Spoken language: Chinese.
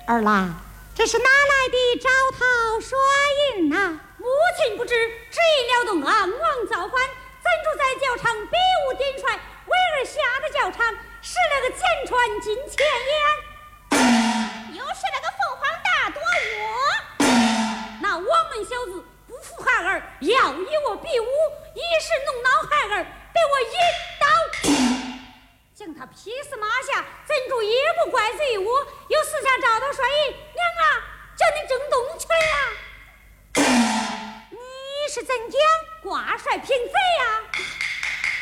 儿郎，这是哪来的招桃刷印呐？ 母亲不知，只因撩动昂王造反，怎主在教场比武点帅，为儿下的教场，使那个剑穿进前沿，又是那个凤凰大多窝，那王门小子不服孩儿，要与我比武，一时弄恼孩儿，被我一刀将他劈死马下，怎主也不怪罪我，又私下找到帅印，娘啊，叫你争东去啊！ 你是怎讲？ 挂帅平贼呀！